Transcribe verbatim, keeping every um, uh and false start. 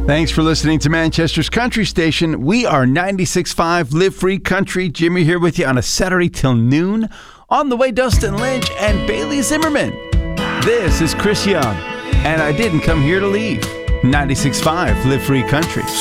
Thanks for listening to Manchester's Country Station. We are ninety-six point five Live Free Country. Jimmy here with you on a Saturday till noon. On the way, Dustin Lynch and Bailey Zimmerman. This is Chris Young, and I didn't come here to leave. ninety-six point five Live Free Country.